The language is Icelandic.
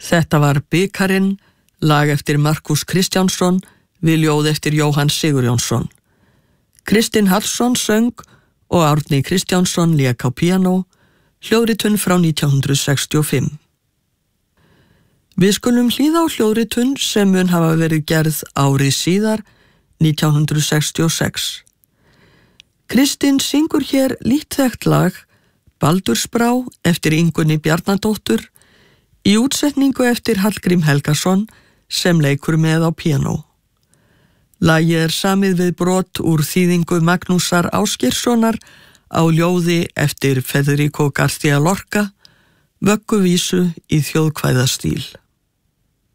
Þetta var Bikarinn, lag eftir Markús Kristjánsson við ljóð eftir Jóhann Sigurjónsson. Kristinn Hallsson söng og Árni Kristjánsson lék á píanó, hljóðritun frá 1965. Við skulum hlýða á hljóðritun sem mun hafa verið gerð árið síðar, 1966. Kristinn syngur hér líttþekkt lag, Baldursbrá eftir Ingunni Bjarnadóttur, í útsetningu eftir Hallgrím Helgason sem leikur með á píanó. Lagið er samið við brot úr þýðingu Magnúsar Ásgeirssonar á ljóði eftir Federico García Lorca, vögguvísu í þjóðkvæðastíl.